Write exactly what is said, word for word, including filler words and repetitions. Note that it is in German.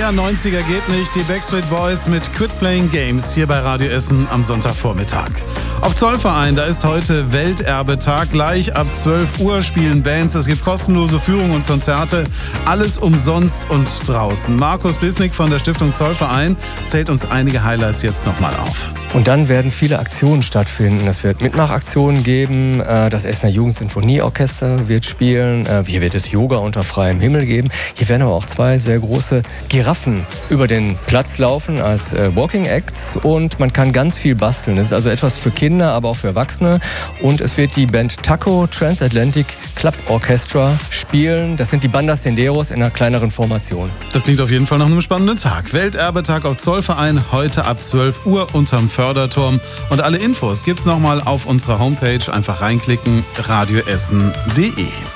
Ja, neunziger geht nicht. Die Backstreet Boys mit Quit Playing Games hier bei Radio Essen am Sonntagvormittag. Auf Zollverein, da ist heute Welterbetag. Gleich ab zwölf Uhr spielen Bands. Es gibt kostenlose Führungen und Konzerte. Alles umsonst und draußen. Markus Bisnick von der Stiftung Zollverein zählt uns einige Highlights jetzt nochmal auf. Und dann werden viele Aktionen stattfinden. Es wird Mitmachaktionen geben. Das Essener Jugendsinfonieorchester wird spielen. Hier wird es Yoga unter freiem Himmel geben. Hier werden aber auch zwei sehr große Giraffen über den Platz laufen als Walking Acts. Und man kann ganz viel basteln. Das ist also etwas für Kinder, aber auch für Erwachsene. Und es wird die Band Taco Transatlantic Club Orchestra spielen. Das sind die Bandas Senderos in einer kleineren Formation. Das klingt auf jeden Fall nach einem spannenden Tag. Welterbetag auf Zollverein, heute ab zwölf Uhr unterm Förderturm. Und alle Infos gibt's nochmal auf unserer Homepage. Einfach reinklicken, radioessen punkt de.